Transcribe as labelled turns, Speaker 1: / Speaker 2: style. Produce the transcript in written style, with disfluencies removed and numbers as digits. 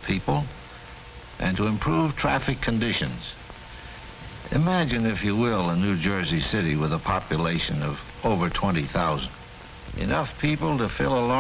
Speaker 1: people and to improve traffic conditions. Imagine, if you will, a New Jersey City with a population of over 20,000. Enough people to fill a large